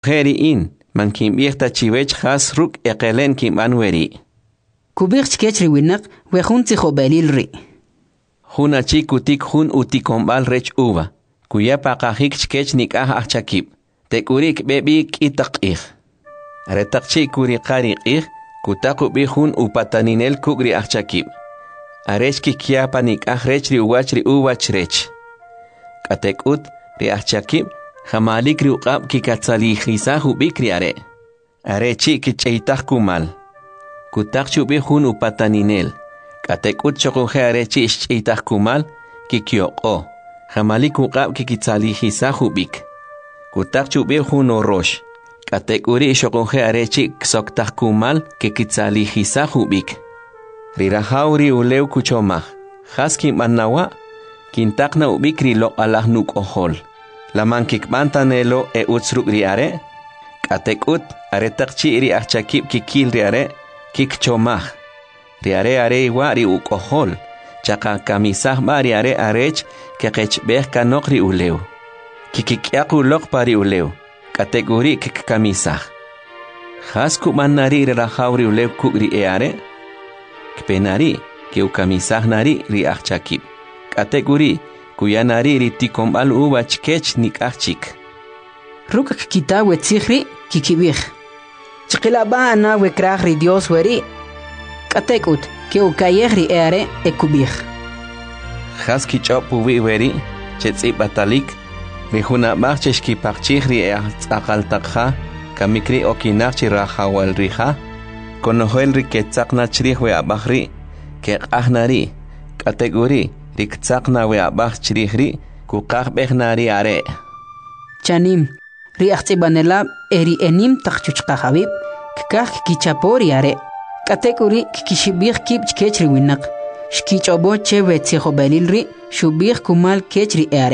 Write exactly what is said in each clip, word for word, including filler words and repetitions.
Heri in, man kim biechta chivech has ruk eqelen kim anweri. Kubich chkech riwinak, we hun tijo belil ri. Hun achi kutik hun utikombal rech uva. Kuya pakahik chkech nik ah achakib. Tekurik bebik itakih. Aretakchi kuri qarikih, kutaku bihun upataninel kugri achakib. Arechki kiapa nik ah rech ri uwach ri uwach rech. Katekut ri achakib. Jamalik riuqab ki katzalihisahu bikri are. Are chi ki cheitaj kumal. Kutak chubi hun upataninel. Katekut chokoje are chi cheitaj kumal ki kyoko. Jamalik uqab ki kitzalihisahu bik. Kutak chubi hun orosh. Katekuri chokoje are chi ksoktaj kumal ki kitzalihisahu bik. Rirahauri uleu kuchomaj. Haski manawa. Kintakna ubikri lo alah nuk ohol. La mankik mantanelo e utsruk riare, katekut are takchi ri achakib kikil riare, kik chomaj. Riare are iwa ri ukohol, chaka kamisah ba riare arech ke kechbeh kanok ri uleu. Kikikyaku lok pari uleu, kategori kik kamisah. Hasku manari rahaw ri uleu kuk ri eare, kpenari ke ukamisah nari ri achakib. Kategori kuyanari riti kombal uwa chkech nik achik. Ruk kita we tsikhri kikibih. Chikila ba ana we krahri Dios weri. Katekut ke ukayehri eare ekubih. Haski chopu wi weri chetsi batalik rihuna marchesh ki parchihri e akal takha kamikri okinarchi rahawal riha konohel riketzakna chrihwe abahri ke ahnari kategori Riktsakna we abach chirihri, kukah behnari are. Chanim, riachtibanela eri enim takchuchka habib, kikah kichapori are. Katekuri kikishibih kip chkechri winak. Shkichobo chewe tsiho belilri, shubih kumal kechri are.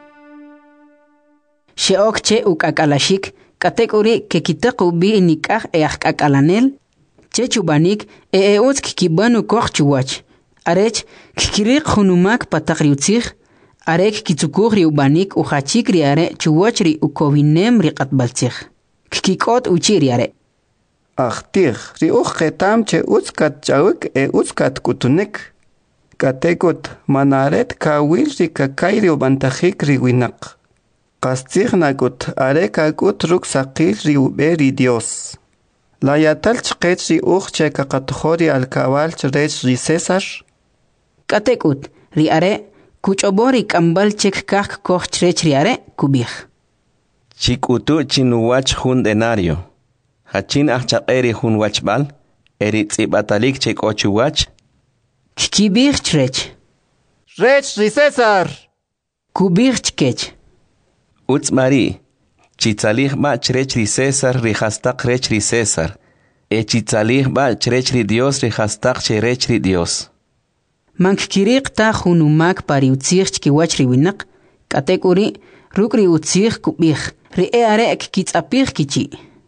Sheok che ukakalashik, katekuri kekitaku bi nikah each kakalanel, chechubanik e eots kikibanu koch chuwach. Arech kikirik hunumak patakriutzich, arek kitsukuri ubanik uchachikri are chuwachri ukovinem riqatbaltzich. Kikikot uchiri are. Achtir, ri uchetam che utskat chawik e utskat kutunik. Katekot manaret kawil ri kakairi ubantajik ri winak. Kastich nakut are kakut ruk sakil ri uberi Dios. La yatal chqet ri uche kakatuhori al kawal chrech ri César. Katekut, ri are, kuchobori kambal chek kak koch chrech ri are, kubih. Chikutu chinuwach hun denario. Hachin achakeri hun wachbal, erit zibatalik chek ochuwach. Kikibih chrech. Rech ri César. Kubih chkech. Utz mari, chitzalih ba chrech ri César ri hastak rech ri César. E chitzalih ba chrech ri Dios ri hastak cherech ri Dios. Mankirik ta hunumak pari utzich ki wachri winak, katekuri rukri utzich kubih, ri eare kitsapih kichi.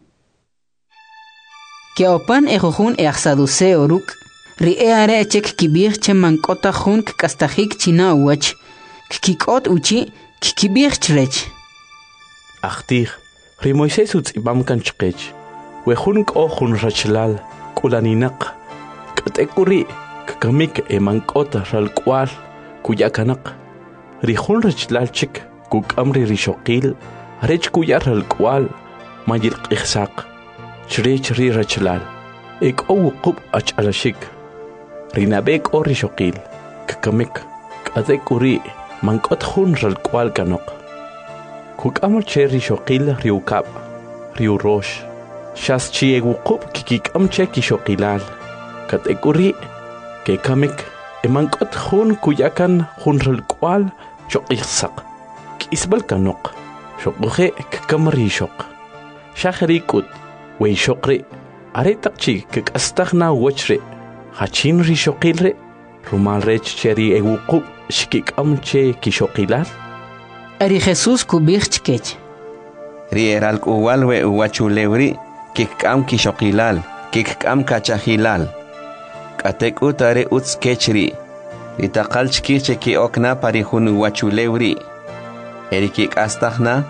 Ke opan ejohun eaxaduse oruk, ri eare chek kibih che mankota hun kastahik china uwach, kikot uchi kikibih chrech. Achtir, ri Moisés utz ibam kan chkech, we hun ko hun rachlal, kulaninak, katekuri, Kakamik e mankota ralkwal kuyakanak. Rihun rachlal chik kukamri rishokil rech kuya ralkwal majil qihsak. Chrech ri rachlal. Ek o qub ach alashik. Rinabek o rishokil. Kakamik katekuri mankot hun ralkwal kanok. Kukamr che rishokil riukab. Riurosh. Shas chi egu qub kikikam che kishokilal. Katekuri que kamik emankot hun kuyakan hunral kwal shok ihsak kisbal kanok shokhe kamri shok shakhri kut we shokri aretakchi kastagna wachre hachin ri shokilre rumal rech cheri eguqub shikik amche kishokilal Ari Jesus kubich chkech. Ri eral kuwal we uwachulewri kikam kishokilal kikam kachahilal. Katek utare uts kechri. Ritakal chkiche ki okna pari hunu wachulewri. Erikik astahna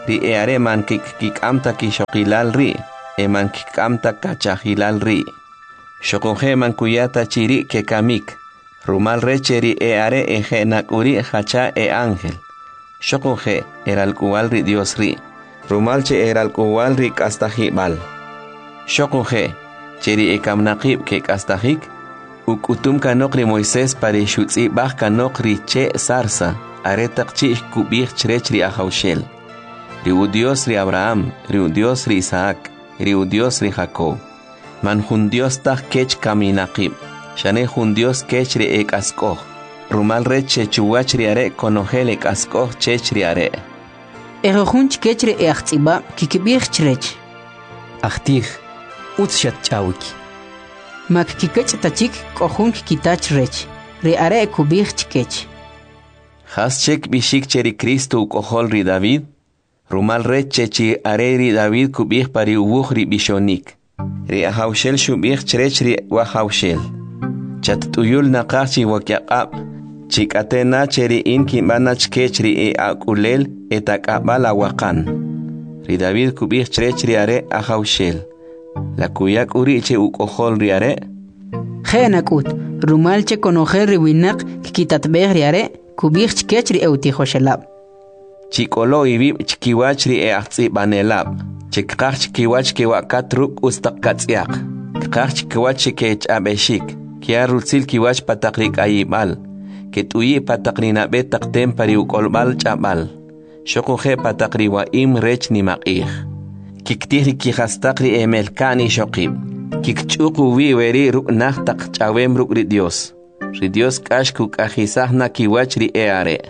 ri e are man kik kik amta kishokilal ri e man kik amta kachahilal ri shokoje man kuyata chiri ke kamik rumal reche ri e are e jenak uri hacha e ángel shokoje eral kual ri Dios ri rumal che eral kual ri kastajibal shokoje cheri e kamnaqib ke kastajik ukutum kanok ri Moisés pare shutzi baj kanok ri che sarsa are taqchi kubich chrech ri ahaushel ri u Dios ri Abraham ri u Dios ri Isaac ri u Dios ri Jacob man jun Dios taj kech kaminaqib shane jun Dios kech ri ek askoj rumal reche chuwach ri are konojel ek askoj chech ri are Ego junch kech ri e achtsiba kikibich chrech Achtij utshat chawik mak kikech tachik kohun kitach rech ri are kubich kech has chek bishik cheri Cristo ukojol ri David rumal reche chi are ri David kubich pari uwuj ri bishonik ri ahaushel shubich chrech ri wahaushel chat tuyul naqachi wakyaqab chikatena cheri in kimbanach kech ri e akulel etakabala waqan ri David kubich chrech ri are ahaushel la kuyak uriche ukojol ri are Genakut rumalche konojer ri winak kitatbeh ri are kubich kech ri eutijoshelab chikolo ibib chikiwach ri e ahtsi banelab chikqach chikiwach ke wakatruk ustaqatsiaq qach chikiwach ke chabeshik kia rutsil kiwach pataqrik ayibal ke tuyi pataqrina betaqtem pari ukolbal chabal shokoje pataqri wa im rech ni maqih kiktiri kihastaqri emelkani shoqib kikchuqu wi weri ruk nahtaq chawem ruk ri Dios ri Dios kashku kahisahna kiwach ri e are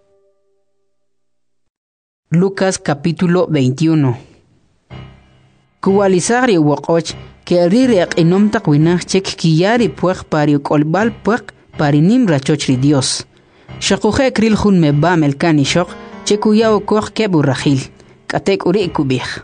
Lucas capítulo veintiuno Kuwalizari wakoch que rire inom takwinach chek kiyari puech pari kolbal puech pari nim rachoch ri Dios shakuje kril jun me ba melkani shok chekuya okoch ke burrahil katek uri kubich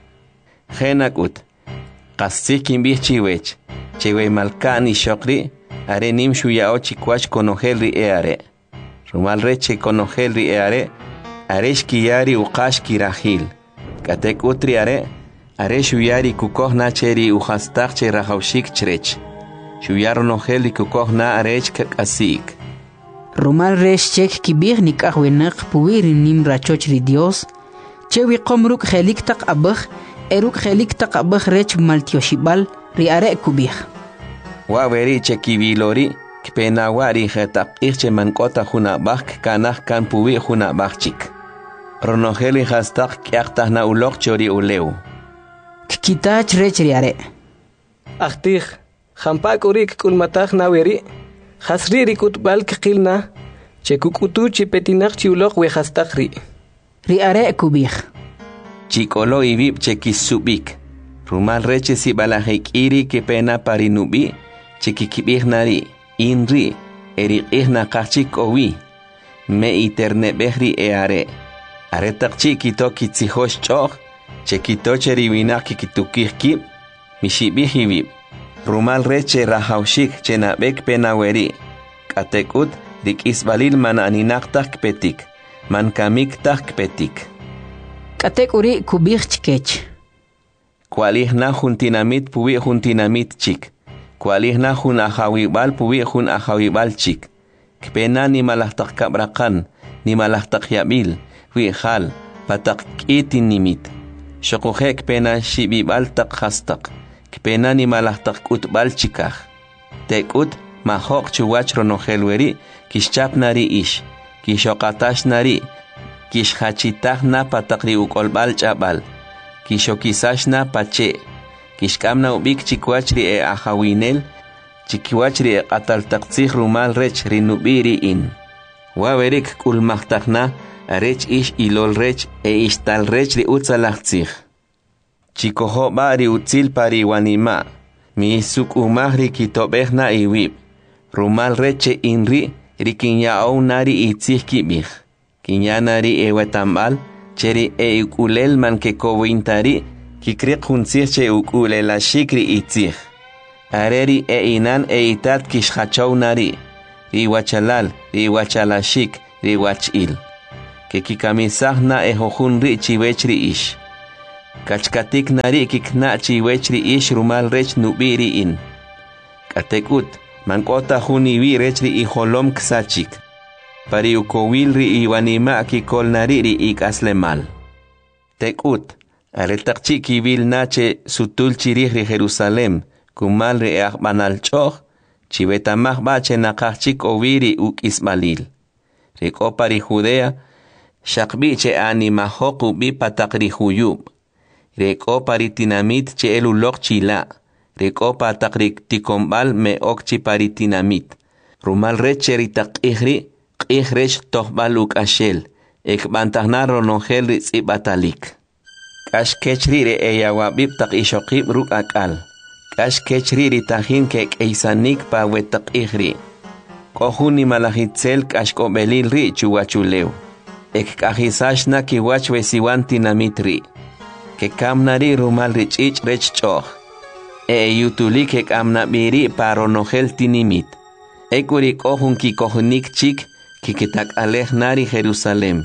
Genakut qasikin bih chiwech chewe malkani shokri are nim shuyao chikwach konojel ri e are rumal reche konojel ri e are aresh kiyari uqash kirahil katek utri are are shuyari kukoh na cheri uhastaq che rahaushik chrech shuyar nojel kukoh na arech kakasik rumal resh chek kibir nikah wenaq puwiri nim rachoch ri Dios chewi qomruk khelik taq abakh eruk khelik taq abakh rech maltioshibal ri are kubih wa veri chekibilori kpenawari khetaq iche mankota juna bak kanah kan puwi juna bakchik ronojeli hastaq kyaqtah na ulok chori uleu kitach rech ri are Achtij jampak urik kulmatach na weri hasri rikut bal qilna chekukutu chipetinaq chiulok we hastaqri ri are kubih chikolo ibib chekisubik rumal reche si balahik iri ke pena parinubi chekikibih nari inri eri ihna qachik owi me iterne behri e are are taqchi kito kitzihosh choch chekito cheri winak kitukih kib mishibih ibib rumal reche rahaushik chenabek penaweri katekut dik isbalil man aninak tak petik man kamik tak petik katek uri kubich chkech Kualihna juntinamit puwi juntinamit chik Kualihna jun ahawibal puwi jun ahawibal chik kpena ni malahtak kabrakan ni malahtak yabil wi hal patak itin nimit shokuhe kpena shibibal tak hastak kpena ni malahtak utbal chikah tekut mahok chuwach ronohelweri kishchap nari ish kishokatash nari kishhachitah na patakri ukolbal chabal kishokisashna pache kishkamna ubik chikwachri e ahawinel chikwachri e qataltaqtsih rumal rech rinubiri in wawerik kulmaqtaqna rech ish ilol rech e ishtal rech ri utzalaqtsih chikoho bari utzil pari wanima mi suk umahri kitobehna iwib rumal reche inri rikinyao nari itzih kibih kinyanari e wetambal cheri e ukulel man ke kowintari kikriq hunsih che ukulela shikri itzih areri e inan e itat kishhachaw nari riwachalal riwachalashik riwachil que kikamisah na ehojun ri chiwech ri ish. Kachkatik nari kikna chiwech ri ish rumal rech nubiri in. Katekut, mankota juniwi rech ri iholom ksachik. Pari ukowil ri iwanima kikol nari ri ikaslemal. Tekut, aretakchi kibil nache sutul chirih ri Jerusalem, kumal ri akbanal choch, chivetamah bache nakachik oviri uk ismalil. Rikopa ri Judea, shakbi che animahoku bi patak ri huyub. Rikopa ri tinamit che elulok chila. Rikopa tak ri tikombal me okchi pari tinamit. Rumal reche ri tak ihri, ihrech tohbal uk ashel. Ek bantahnaro nongel ri tsibatalik. Kash kechri re eyawabib tak ishokib ruk akal. Kash kechri ri tahin kek eisanik pa wetak ihri. Kohuni malahitzel kash kobelil ri chuwachuleu. Ek kahisash na kiwach wesiwan tinamit ri. Ke kamnari rumal ri chich rech choch. E yutulik ek amnabiri paro nongel tinimit. Ekuri kohun ki kohunik chik kikitak alej nari Jerusalem.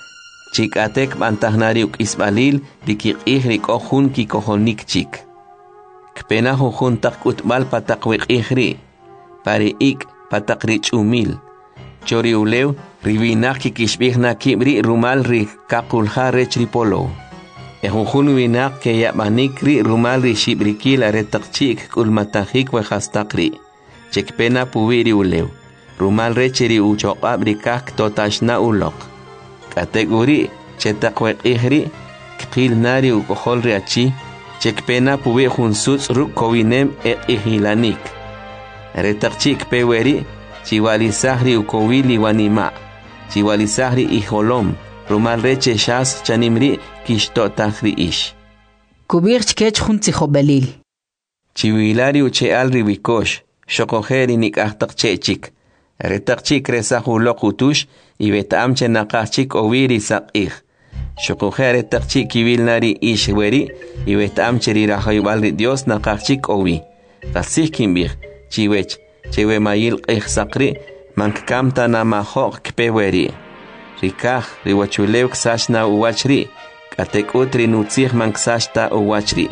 Chik atek bantahnari uk isbalil dikik ihri kohun ki kohonik chik. Kpena hujun tak utbal patak wik ihri. Pari ik patak rich umil. Chori ulew rivinak kikishbihna kibri rumal ri kakulha rech ripolo. E hujun winak ke yabanik ri rumal ri shibrikil aretak chik kulmatahik wehastakri. Chik pena puwiri ulew. Rumal recheri uchoqab rikak totashna ulok. Kategori chetakwek ihri kqil nari ukohol riachi chekpena puwe junsuts ruk kowinem e ihilanik. Retakchik peweri chiwalisahri ukowili wanima. Chiwalisahri iholom. Rumal reche shas chanimri kishtotahri ish. Kubirch kech junti jobelil. Chiwilari uche alri wikosh. Shokojeri nik ahtak chechik. Retakchik resahulok utush y betamche nakachik oviri sakih. Shokuhe retakchik kivilnari ishweri y betamche rirahaybalri Dios nakachik ovi. Kasih kimbih, chiwech, chewe mayil qih sakri, mankamta namahok kpeweri. Rikah riwachulew ksashna uwachri, katekutri nutzih manksashta uwachri.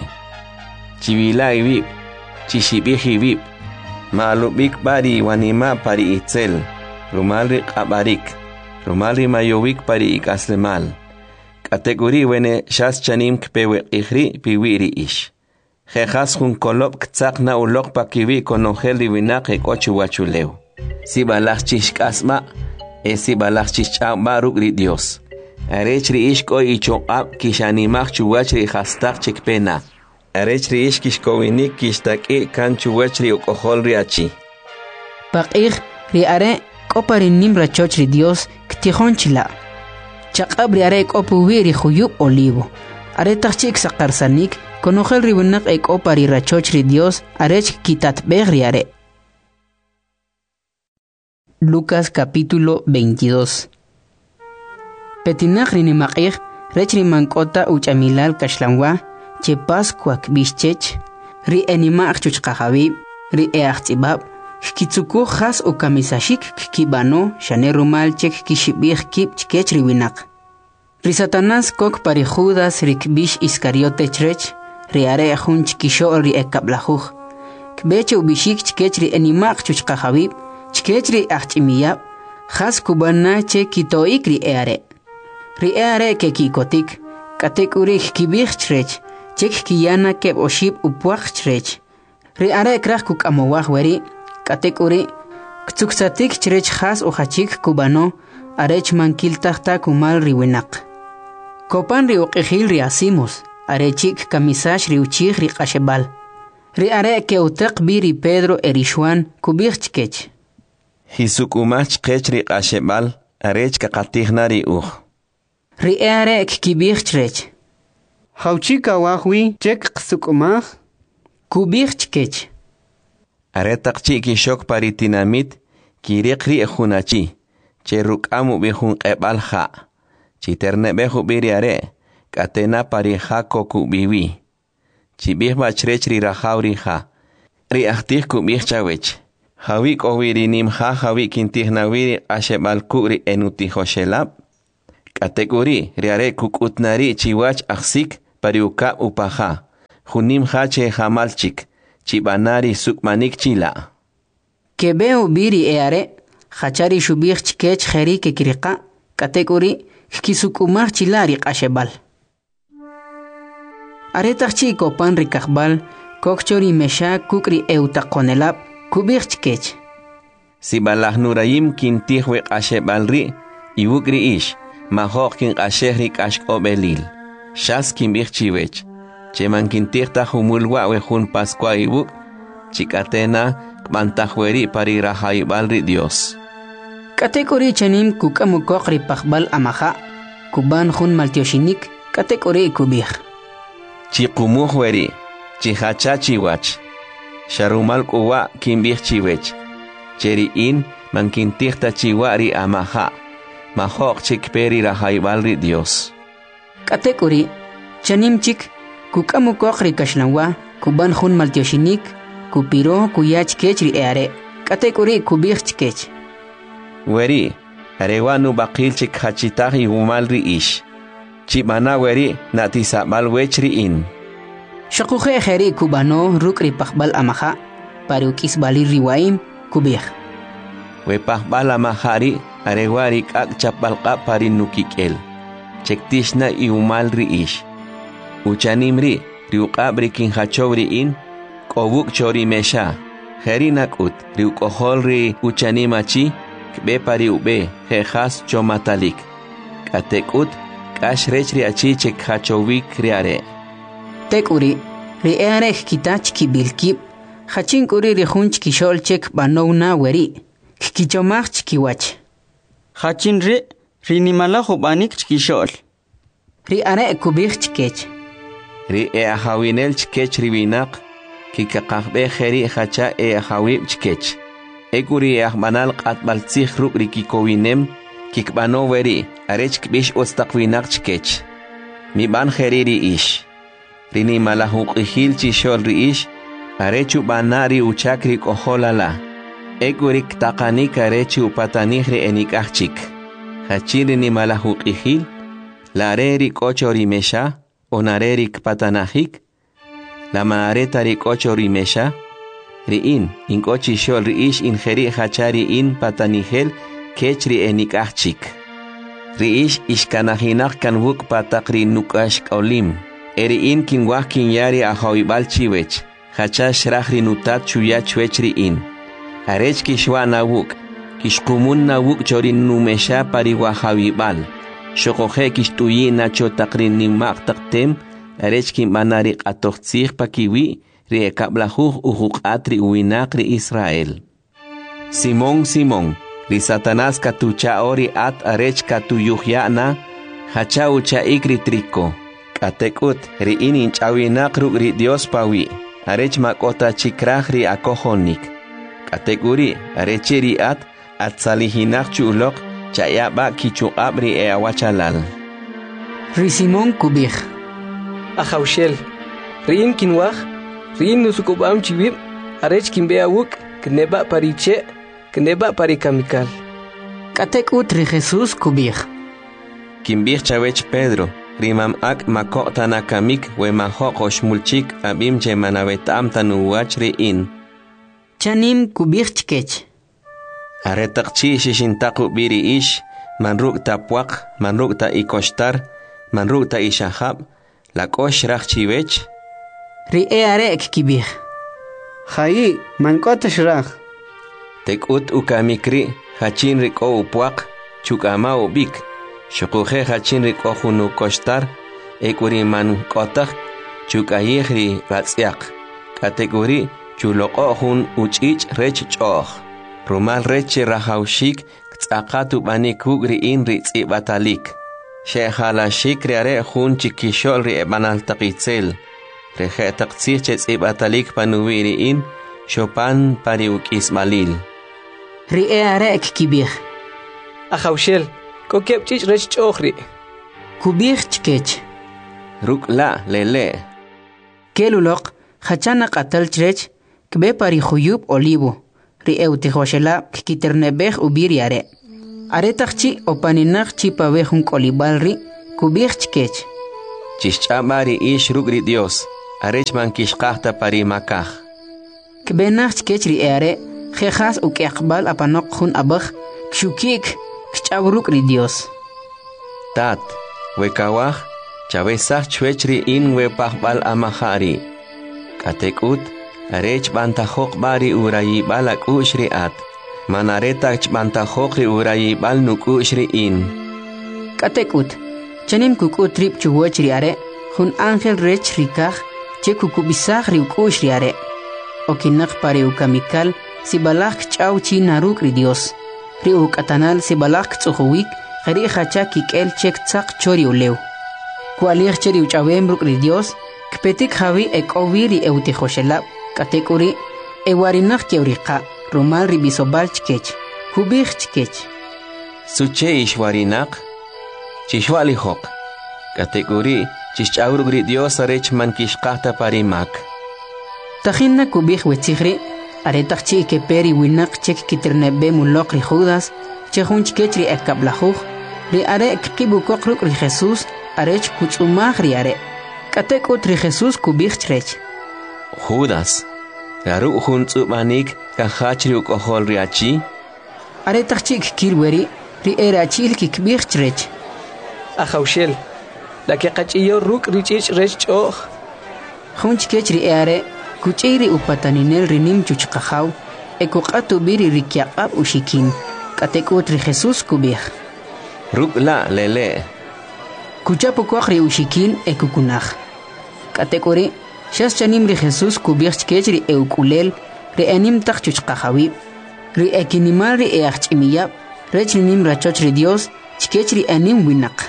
Chivila ivib, chishibih ivib. Malubik bari wanima pari itzel, rumalri qabarik, rumalri mayowik pari ikaslemal. Kategori wene shas chanim kpewe ihri piwiri ish. Jejas jun kolop ktzak na ulok pakiwi konongel riwinak ek ochu wachulew. Si balach chish kasma, e si balach chish chamba ruk ri Dios. Arechri ish ko ichokab kishanimach chuwachri hastak chekpena. Arechri ish kishkowinik kishtaki kan chuwachri ukohol riachi. Pakir ri are kopari nimra chochri Dios ktihon chila. Chakab ri are kopuwi ri huyub olivo. Are tachik sakarsanik konogel ri winak ek opari rachochri Dios arech kitat ri are. Lucas capítulo veintidós. Petinak ri nimakir rechri mankota uchamilal kashlanwa. Che Pascua bischech, ri enima chuchqahabib, ri eachtibab, kitsuku has o kamisashik kibano, shane rumal chek kishibih kip chkech riwinak. Ri Satanás kok pari Judas ri kbish Iscariote chrech, ri are hun chkisho ri ekablahuj. Kbeche ubishik chkech ri enima chuchqahabib, chkech ri achtimiyab, has kubana che kitoik ri eare. Ri eare ke kikotik, katek urik kibih chrech, chek kiyana keb oshib upuach chrech. Ri are krach kuk amowach weri, katek uri, ktsuksatik chrech has o hachik kubano, arech mankil tahta kumal riwinak. Kopan ri uqihil ri asimos, arechik kamisash ri uchich ri qashebal. Ri are ke utek bi ri Pedro erishwan kubich chkech. Hisuk umach chkech ri qashebal, arech kakatihna ri uj. Ri are kibich chrech. Hauchika wahwi chek sukumah kubich chkech. Aretak chiki shok paritinamit kirikri ejunachi. Cheruk amu bihun qebal ha. Chiterne behu biri are. Katena pari ha koku biwi. Chibih bachrech ri rahauri ha. Ri ahtih kubih chawech. Hawik owiri nim ha hawik intih nawiri ashebal kuri enuti hoshelab. Kategori riare kukutnari chiwach aksik pariuka upaha. Junim hache hamalchik. Chibanari sukmanik chila. Kebeo biri eare. Hachari shubir chikech kheri ke kirika. Kategori kisukumar chilari ashebal. Aretak chiko pan rikakbal. Kokchori mesha kukri eutakonelab. Kubir chikech. Si balah nurayim kintihwe ashebalri. Iwukri ish. Mahok kin ashehrik ashk obelil. Shas kimbir chiwech. Cheman kintihta humulwa wehun pascua iwuk. Chikatena kmantahweri parirahaibalri Dios. Kategori chanim kukamu kokri pakbal amaha. Kuban hun maltioshinik. Kategori kubir. Chikumuhweri. Chihacha chiwach. Sharumal kuwa kimbir chiwech. Cheri in mankintihta chiwari amaha. Mahok chikperi rahaibalri Dios. Kategori chanim chik kukamu kokri kashlawa kuban hun maltioshinik kupiro kuyach kechri eare. Kategori kubir chikech. Weri arewanu bakil chik hachitahi humalri ish. Chimana weri natisabal wechri in. Shakukhe kheri kubano rukri pakbal amaha parukis bali riwaim kubir. We pakbal amahari arewari kak chapalqa parinukikel. Chektishna iumalri ish. Uchanimri riuqabri kinhachowri in. Kobuk chori mesha. Herinakut riukoholri uchanimachi. Kbe pari ube jejas chomatalik. Katekut kashrechri achi chekhachowik riare. Tekuri riare kitach kibilkib. Hachinkuri rihunch kishol chek banowna weri. Kichomach kiwach. Hachinri rinimala hubanik chkishol. Ri are kubir chkech. Ri e ahawinel chkech riwinak. Kikakakbe kheri hacha e ahawib chkech. Eguri e ahmanal qatbal tzikh ruk rikikowinem. Kikbano weri arech kbish ostaqwinak chkech. Mi ban kheri ri ish. Rinimala hukihil chishol ri ish. Arechu banari uchakri koholala. Eguri ktaqanik arechu patanihri enikachik. Hachiri ni malahuk ihil, lareri kochori mesha, onareri kpatanahik, la maaretari kochori mesha, riin, in kochi shol riish in heri hachari in patanihel, kechri enikachik. Riish ishkanahinak kanwuk patakri nukash olim, eri in kinwah kinyari ahawibal chiwech, hachash rahri nutat chuya chwechri in. Arech kishwa nawuk, kishkumun nawuk chorin numesha pariwa hawibal. Shokohe kishtuyi nacho takrin nimak taktem, arech kimbanari atoxtzih pakiwi, riekablahuh uhuk atri uinakri Israel. Simón, Simón, li Satanás katucha ori at arech katuyuhyana, hacha ucha ikri triko. Katekut, ri inin chawinakru ri Dios pawi, arech makota chikrah ri akohonik. Kategori arecheri at at salihinak chulok chayaba kichuabri e awachalal. Risimon kubir. Ahaushel. Rin kinwah. Rin nusukubam chibib. Arech kimbeawuk. Kneba pariche. Kneba parikamikal. Katekut ri Jesus kubir. Kimbir chawech Pedro. Rimam ak makota nakamik we mahok mulchik abim che manavetam tanuwach ri in. Chanim kubir chkech. Aretakchi shishintaku biri ish, manruk ta puak, manruk ta ikoshtar, manruk ta ishahab, la kosh rachchivech. Ri e arek kibir. Hai, mankota shrach. Tekut ukamikri, hachin riko upuak, chukama ubik, shukuhe hachin riko hunu koshtar, ekuri man kotak, chukayihri ratsiak, kategori, chuloko hun uchich rech choh. Rumal reche rahaushik, tzakatu banikug ri in ri batalik. Shehalashik riare hun chikishol ri ebanal takitzel. Rehe taktsir che batalik panuwi ri in, shopan pariuk ismalil. Ri e arek kibir. Ahaushel, kokep chich rech chohri. Kubir chkech. Ruk la lele. Kelulok, hachana qatal chrech, kbe pari khuyub olivo. Ri eutihoshela kikiternebeh ubir yare. Aretachchi opaninachchi pavejun kolibalri kubichkech. Chischamari ish rugri Dios. Arech man kishqahta pari makaj. Kbenach kechri ere, jejas u keakbal apanok hun abaj, kshukik, kchabruk ri Dios. Tat, wekawaj, chavesach chwechri in wepahbal amahari. Katekut, arech bantajok bari urayi balak ushri at. Manaretach bantajok ri urayi bal nuk ushri in. Katekut, chanim kukut trip chuwechri are, hun angel rech rikaj, che kukubisaj ri ukush ri are. Okinak pare ukamikal, si balak chau chi naruk ri Dios. Ri ukatanal si balak tsuhuwik, jari hacha kikel chek tsak chori uleu. Kualir cheri uchawembruk ri Dios, kpetik javi ekovi ri eutijoshelab, katekuri, ewarinak keurika, rumal ri bisobal chkech, kubich chkech. Suche ishwarinak, chishwalijok, katekuri, chichauruk ri Dios arech man kishqahta parimak. Tajinna kubich wetzigri, aretachchi ke peri winak chek kiternebe mulok ri Judas, chehun chkech ri ekablajuj, ri are kibukokruk ri Jesús, arech kutzumaj ri are. Katekut ri Jesús kubich chrech. Judas, garu hun tsubanik kahachri ukohol ri achi. Aretachchi kirweri, ri erachil kikbich chrech. Ajaushel, la que cachiyo ruk richich rech och. Hun chkech ri are, kuchiri upataninel rinim chuchkajaw, ekukatu biri rikyaqab ushikin, katekut ri Jesús kubich. Ruk la lele. Kuchapo kwakri ushikin ekukunaj. Katekuri, shas chanim ri Jesús kubich chkech ri eukulel, ri enim tak chuchkajawi, ri ekinimal ri eachimiyab, rech rinim rachoch ri Dios, chkech ri enim winak.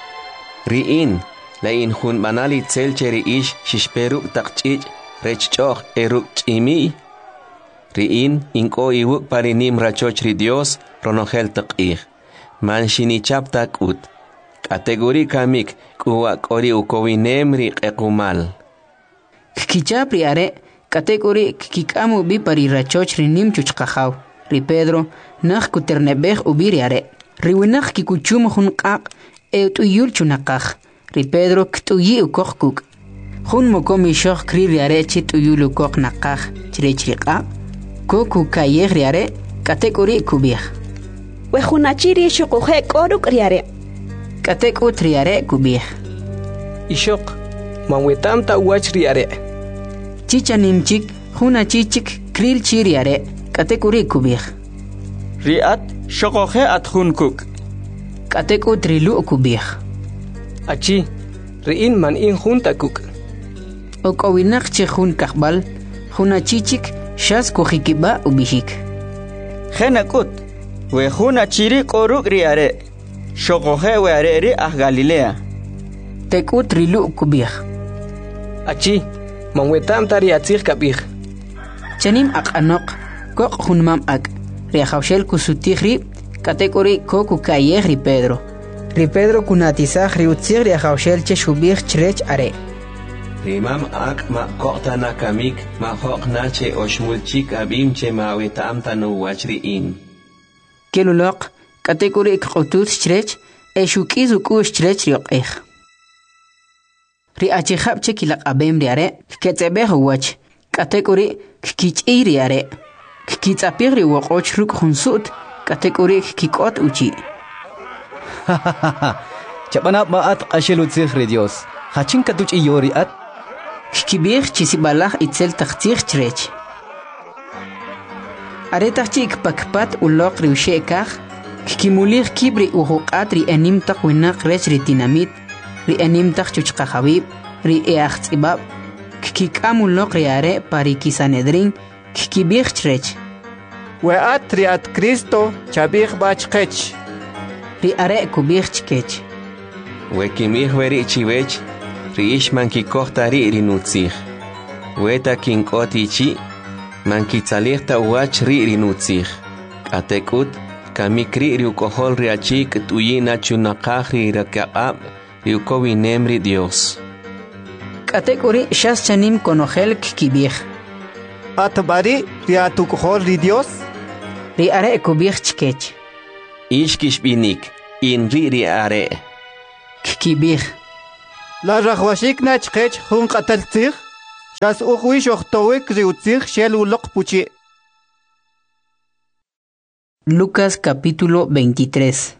Ri in, la in hun banali tsel cheri ish shishperuk takchich, rech choch eruk chimi. Ri in, inko iwuk parinim rachoch ri Dios, ronogel takich. Man shinichap takut. Kategori kamik, kuwa kori ukowinem ri ekumal. Kichap ri are, kategori kikamu bi pari rachoch ri nim chuchkajaw. Ri Pedro, nach kuternebej ubi ri are. Ri winach kikuchum hun qaq, eutuyul chunakaj. Ri Pedro ktuyi ukokuk. Hun mokomi shoch kri ri are chit uyul ukok nakaj, chirech ri qaq. Koku kayej ri are, kategori kubij. Wejunachiri shukuje koruk ri are. Katekut ri are kubij. Ishok, manwetam ta uach ri are. Chichanimchik, juna chichik, kril chiri are, katekuri kubij. Riat shokoje at hunkuk. Katekut rilu kubij. Achi, riin man in junta kuk. Okowinak che jun kahbal, juna chichik, shas kujikiba ubishik. Genakut, we junachiri koruk ri are. Shokoje we are ri ah Galilea. Tekut rilu kubij. Achi, manwetam ta ri atzig kabij. Chanim ak anok, kok hunmam ak. Riajaushel kusutijri, katekuri koku kayej ri Pedro. Ri Pedro kunatizaj ri utzig riajaushel che shubij chrech are. Rimam ak ma kokta na kamik, ma hok na che oshmulchik abim che ma wetam ta no wachri in. Kelulok, katekuri kutut chrech, e shukiz ukush chrech riokej. Ri achihab che kilak abem ri are, ketzebej wach, katekuri kikich'i ri are. Kikitzapig ri wokoch ruk hunsut, katekuri kikot uchi. Chapanap maat ashelutzig ri Dios. Hachin katuch iyori at. Kibig chisibalaj itzel tachtzig chrech. Aretachik pakpat ulok ri ushekaj, kikimulig kibri uhukat ri enim tak winak rech ri tinamit, ri enim tak chuchkajabib, ri eachtzibab, kikikam ulok ri are pari kisanedrin, kikibig chrech. Weat riat Cristo chabig bachkech. Ri are kubig chkech. Wekimig veri chivech, riish man kikohta ri rinutzig. Weta kinkoti chi, man kitzaligta uach ri rinutzig. Katekut, kamikri ri ukohol ri achik tuyina chunakaj ri rakabab, ri ukowinem ri Dios. Katekuri shas chanim konogel kikibig. Atbari riat ukohol ri Dios. Ri are kubig chkech. Ishkish binik. Inri ri are. Kikibir. La rajwashik nachkech hun qataltzig. Shas ukhwish ochtowek riutzig shel ulok puchi. Lucas capítulo veintitrés.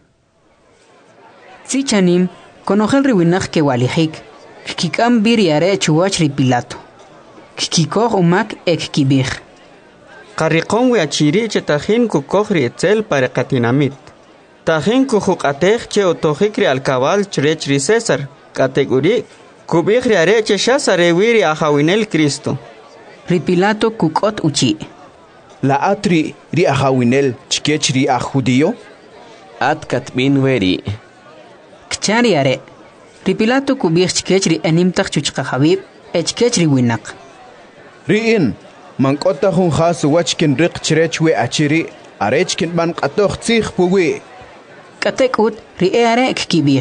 Sichanim, conojel riwinach que walijik. Kikam biriare chuach ri Pilato. Kikikoh umak ek kibir. Qarriqon we achiri che tajin kukohri etzel para katinamit. Tajin kujuqatej che otojikri al cabal chrechri César. Categorí kubihri are che shasare wiri ajawinel Cristo. Ri Pilato kukot uchi. La atri ri ajawinel chkech ri a judío. At katbin weri. Kchari are. Ri Pilato kubih chkech ri animtach chuchqa habib. Echkech ri winak. Riin mankota hun khasu wachkin riq chrech we achiri. Arechkin ban qatoh tsikh puwi. Katekut ri are kibih.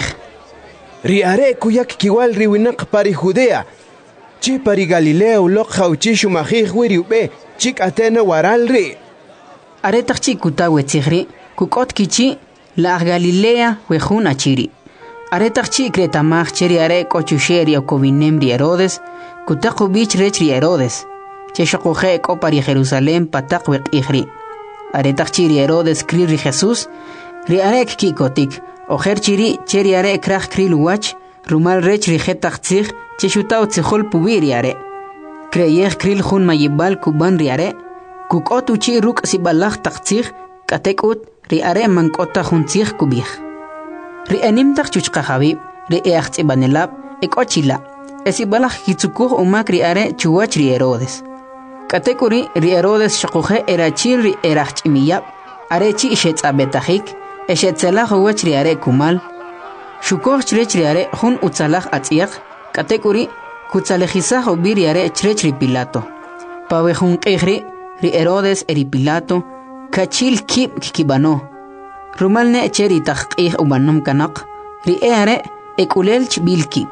Ri are kuyak kiwal ri winak pari Judea. Chi pari Galilea ulok khawchishu mahih wiri ube. Chik atena waral ri. Are takchi kutawe tsikhri. Kukot kichi la Galilea wejun achiri. Are takchi kretamach cheri are kochusheri o kovinem ri Herodes. Kutaku bich rech ri Herodes. Che shokuhe ko pari Jerusalem patak wek ikhri. Are takchi ri Herodes kri ri Jesus. Ri are kikotik. Ojer chiri cheri are krach kri luwach. Rumal rech ri jetach tsig. Che shutao tsikhol puwiri are. Kreyeh kril jun mayibal kuban ri are. Kukot uchi ruk sibalach taktsig. Katekut ri are mankota jun tsig kubih. Ri animtach chuchqa habib. Ri eachts ibanelab. Ek ochila. Esibalach kitsukuh umak ri are chuwach ri Herodes. Katekuri ri Herodes shakuhe erachir ri erach imiyab. Are chi ishet abetajik. Eshet selach uwach ri are kumal. Shukoh chrech ri are jun utzalach atziak. Katekuri kutzalejizah ubir ri are chrech ri Pilato. Pawe jun kehri ri Herodes eri Pilato. Kachil kib kikibano. Rumal ne cheri tahqih ubanum kanak. Ri are ekulelch bilki.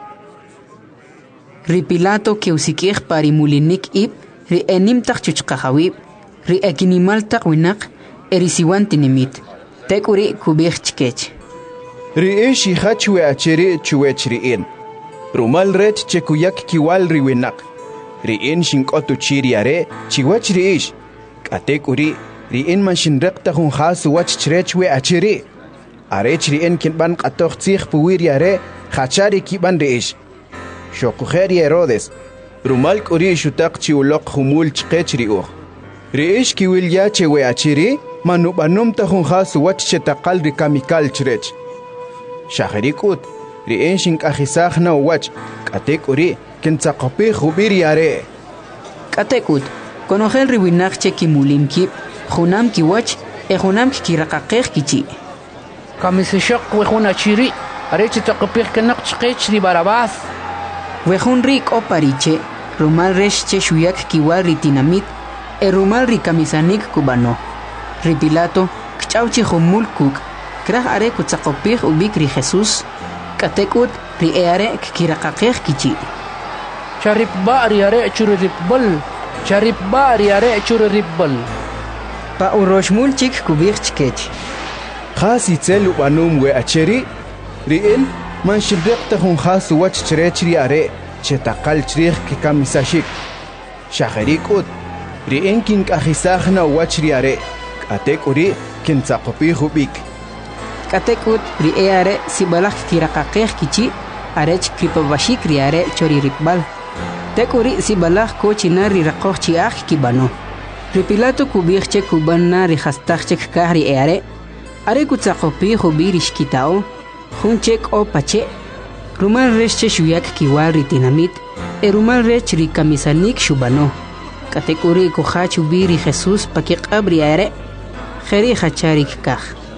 Ri Pilato que usikih pari mulinik ib. Ri enim tak chuchqahawib. Ri ekinimal tak winak. Eri siwantinimit. Tekuri kubih chkech. Ri ishi hachwe achiri chuwech riin. Rumal rech chekuyak kiwal ri winak. Riin shinkotu chiri are chiwach ri ish. Katekuri riin man shinrekta hun khasu wach chrechwe achiri. Arech riin kinban qatoh tsig puwiri are khachari kiban ri ish. Shokuheri Herodes. Rumal kuri shutak chiulok humul chkech ri uch. Ri ish kiwil ya chewe achiri. Manubanum ta hun khasu wach chetakal ri kamikal chrech. Shahrikut. Riin shinkajisah na wach. Katekuri kintzaqopi khubiri are. Katekut. Konojel ri winak che kimulim kip. Junam kiwach. E junam kirakaqeh kichi. Kamisishok wejun achiri. Areche taqopih kenak chkech ri Barabás. Wejun rik o pariche. Rumal resh che shuyak kiwal ri tinamit. E rumal ri kamisanik kubano. Ri Pilato kchauchi humul kuk. Krah are kutzaqopih ubik ri Jesus. Katekut ri are kirakaqeh kichi. Charip ba ri are churu ripbal. Charip ba ri are churu ripbal. Pa uroshmul chik kubih chkech. Khasi tsel ubanum we acheri. Riin man shibrekta hun khasu wach chrechri are. Chetakal chrich kikamisashik. Shahrikut. Riin kin kahisahna wachri are. Katekuri kintzaqopi hubik. Katekut ri are sibalak kirakaqeh kichi. Arech kripabashik ri are chori ripbal. Tekuri sibalak kochina ri raqoh chiach kibano. Ri Pilato kubih che kubanna ri khastach che kahri are. Are kutzaqopi hubirish kitao. Jun chek o pache. Rumal rech che shuyak kiwal ri tinamit. E rumal rech ri kamisanik shubano. Katekuri kuhach ubiri Jesus pakiqabri are. Kheri khacharik kah.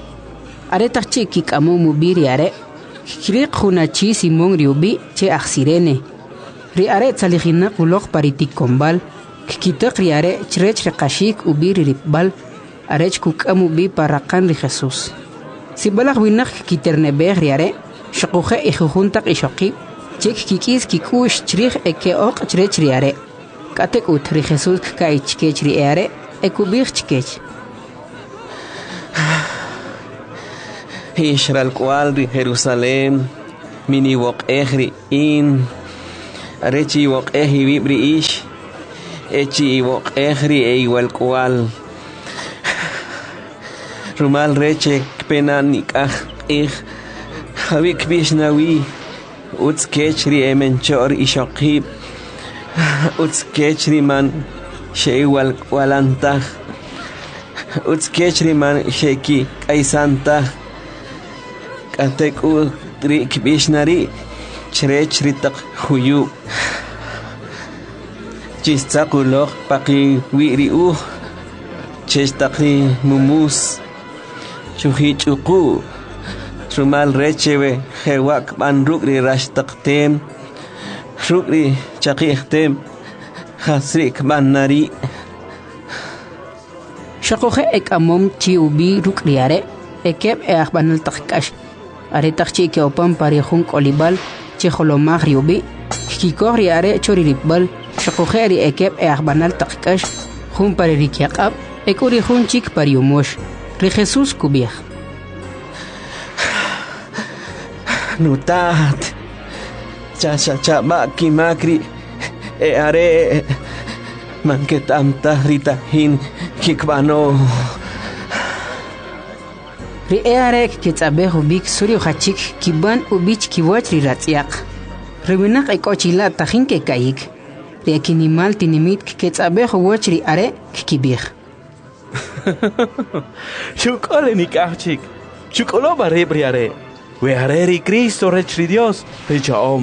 Are takchi kikamu mubiri are. Kiriq hunachi simon riubi che aksirene. Ri are tsalijina kulok paritik kombal. Kikitak ri are chrech rekashik ubiri ripbal. Arech kukamu bi parakan ri Jesus. Sibalak winak kiternebeh ri are. Shakuhe ikhuntak ishokib. Chek kikis kikush chrich eke ok chrech ri are. Katek ut ri Jesus kai chkech ri are. Ekubir chkech. Israel cual ri Jerusalem mini wok ehri in arechi wok ehi vibri ish echi wok ehri e igual cual rumal reche pena nikah ich havik bishnawi uts kechri emenchor ishaqib uts kechri man sheiwal walantah uts kechri man sheki kaisantah katek u tri kibishnari chrechri tak huyu chistakulok paqi wiri u chestakri mumus chuhi chuqu rumal rechewe hewak ban rukri rashtaktem rukri chaqihtem hasrik banari shaqoje ek amom chi ubi rukriare ekeb e akhbanal taqkash are taqchi ke opam pari khun kolibal chi kholomag riubi kikori are chori ribal shaqoje ri ekeb e akhbanal taqkash khun pari rikyaqab ekuri khun chik pari umosh ri Jesus kubih nutat cha cha cha maki makri e are manketam tahrita hin kikbano ri e are kitsabe hubik suri khachik kiban ubich kiwach ri ratsiaq riwinak ikochila tahin ke kayik ri akinimal tinimit kitsabe huwach ri are kikibih Chukole nikachik chukolo bare briare we hareri Cristo rechri Dios rechaom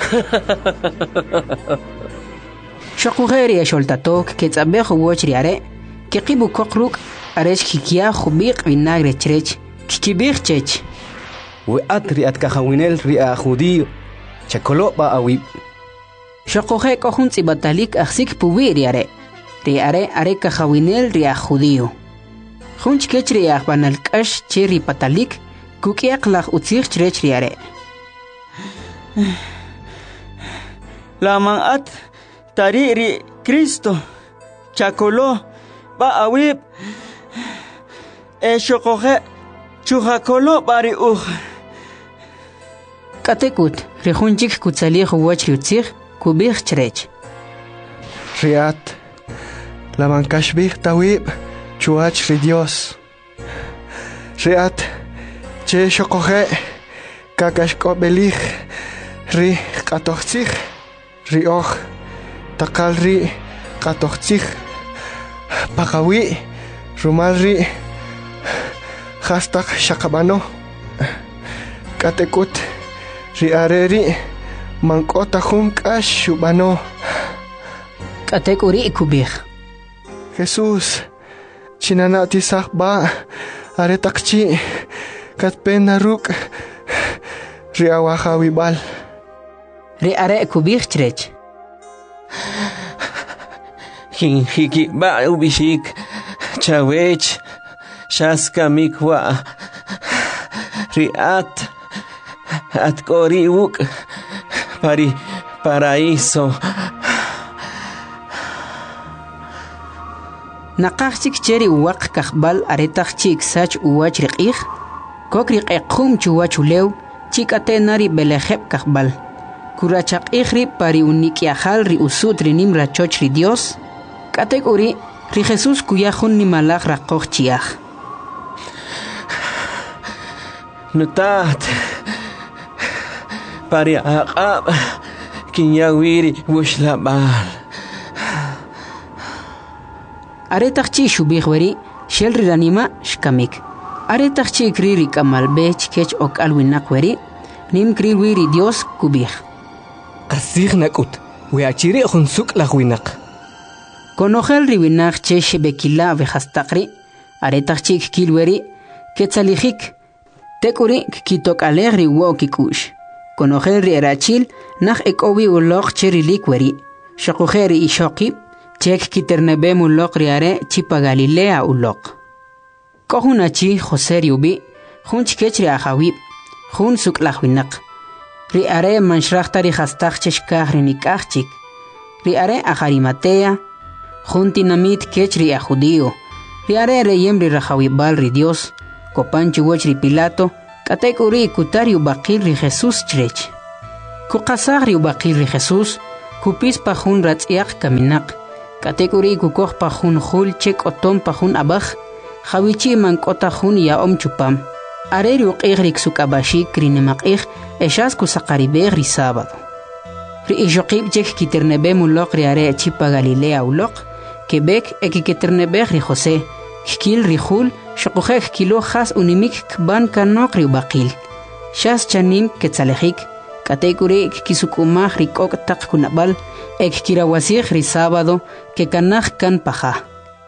shaqugeri sholtatok kitsabe huwach ri are kiqibu koqruk aresh kikia khubiq vinagre chrech kikibih chech we atri at kahawinel ri a judío chakolo ba awib shaqoge kohun tsibatalik aksik puwi ri are ri are are kahawinel ri a judío khunch kechri akhbanal kash cheri patalik kukiaq lag utzig chrech ri are laman at tari ri Cristo chakolo ba awib e shaqoge chuhakolo bari uj katekut ri khunchik kutsali khuwach ri utzig kubih chrech riat laman kashbih tawib chuach ri Dios riat che shaqoge kakashko belich ri qatochtzig ri oj takal ri qatochtzig paqawi rumal ri hastak shaqabano katekut ri areri mankota junkash shubano katekuri kubih Jesús chinana tisaq ba aretakchi katpena ruk ri awahawibal ri are kubih chrech hin hiki ba ubishik chawech shaska mikwa riat at kori uk pari paraíso naqachik cheri waq kakhbal aretachik sach uwach riqih kokri qequm chuwach ulew chikate nari belejeb kakhbal kurachaq ihri pari unikiahal ri usut rinim rachoch ri Dios kategori ri Jesus kuyahun ni malak raqoq chiah nutat pari aqab kinyawiri wushlabal aretachchi shubihwari shelri ranima shkamik aretachchi kriri kamal bech kech ok alwinaqwari nim kriwiri Dios kubih qasig nakut we achiri khunsuk lagwinaq konojel riwinaq che shebekila vehastaqri aretachchi kilweri ketsalijik tekuri kitok alegri wo kikush konojel ri erachil nach ekowi uloq cherilikweri shaqujeri ishoqib chek kiternebe muloq riare chipa Galilea uloq kohunachi Jose riubi junch kechri ahawib jun suklahwinaq ri are manshraqta ri hastaq cheshkaj ri nikajchik ri are aharimatea jun tinamit kechri a judío ri are reyem ri rahawibal ri Dios kopanchi woch ri Pilato Katekuri kutari ubaqil ri Jesús chrech. Kukasagri ubaqil ri Jesús, kupis pajun ratsiak kaminak. Katekuri kukoh pajun hul chek otom pajun abaj, jawichi mankota jun ya om chupam. Areri uqigrik sukabashi krinemakig, eshas kusakaribeg ri sábado. Ri ijoqib chek kiternebe mulok ri are chipa Galilea ulok, Quebec ekiketernebeg ri José, kil ri hul, shokujek kilo has unimik kban kanok ri ubaqil. Shas chanim ketzalejik, katekuri kisukumaj ri kok tak kunabal, ek kirawasig ri sábado, que kanaj kan paja.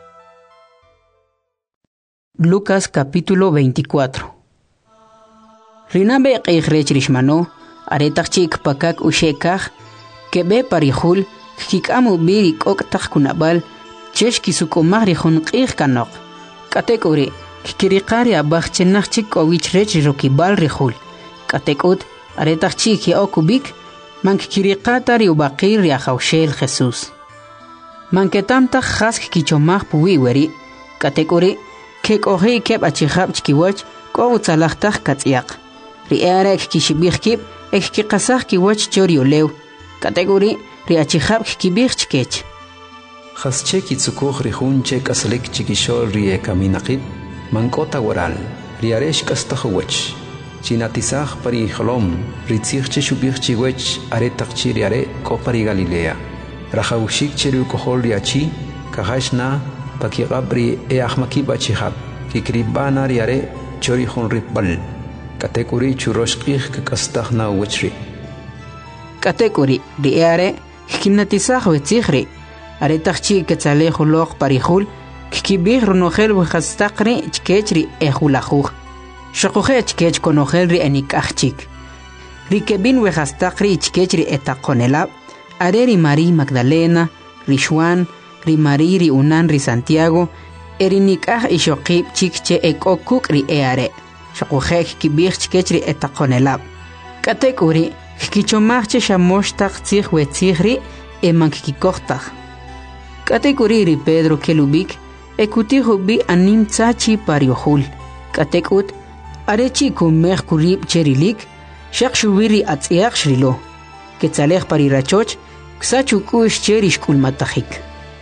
Lucas capítulo veinticuatro. Rinabe qeijrech rishmano, aretachik pakak ushekaj, kebe parihul, kikamu biri kok tak kunabal, chesh kisukumaj ri junqij kanok. Katekuri, kikiriqari abaj chenachchik kowich rech rokibal rihul. Katekut, aretachchik ya okubik, mankikiriqata ri ubaqir ri ajawshel Jesús. Manketamtaj jask kichomaj puwi weri. Katekuri, kek ohi keb achihab chkiwach, ko utzalajtaj katsiaq. Ri earek kishibij kib, ek kikasaj kiwach choriolew. Katekuri, ri achihab kibij chkech. Jasche kitsukuj rihun chek aslik chikishol rie kaminaqib, mankota waral, riaresh kastahwech, chinatisaj pari holom, ritzich cheshubich chiwech, aretachchi riare kopari Galilea. Rajaushik cheru kohol riachi, kahashna, pakigabri e ahmakib achihab, kikribana riare chorihun ripbal, katekuri churoshkih kakastahna wechri. Katekuri riare, kinatisaj wetzihri, aretachchi ketzalejo log parihul, kikibij runojel wejastaqri chkechri ejulajuj. Shokuje chkech konojelri enikachchik. Rikebin wejastaqri chkechri etaqonelab, areri Mari Magdalena, ri Juan, ri Mari ri Unan ri Santiago, erinikaj ishokib chikche ekokuk ri eare. Shokuje kikibij chkechri etaqonelab. Katekuri, kikichomajche shamoshtak tzij wetzihri emankikikohtaj. Katekuri Pedro kelubik, ekutijo bi anim tsachi pariohul. Katekut, arechi kumej kurib cherilik, shak shubiri atziak shrilo. Ketzalej parirachoch, ksachukush cherish kulmatajik.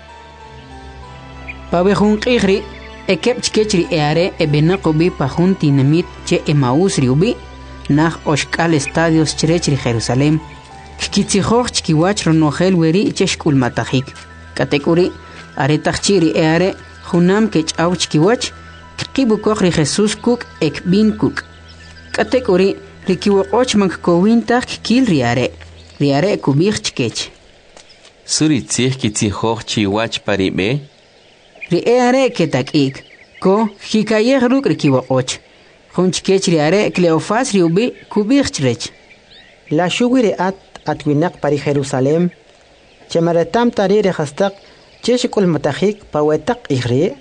Pabejun qigri, ekep chkechri eare ebenakobi pajun tinamit che Emaús riubi, nach oshkal estadios cherechri Jerusalem, kikitzijoj chkiwach ronojel weri chesh kulmatajik. Katekuri, aretachchiri eare, junam kech auchkiwach, kibukoj ri Jesús kuk ek bin kuk. Katekuri, rikiwokoch mankowintaj kil riare, riare kubij chkech. Suri tzij kitzijoj chiwach paribe? Ri eare ketakik, ko hikayej ruk rikiwokoch. Jun chkech riare Cleofas riubi kubij chrech. La shugiri at atwinak pari Jerusalem, Chemaratam tari rehastak, cheshikul matajik pawetak igri.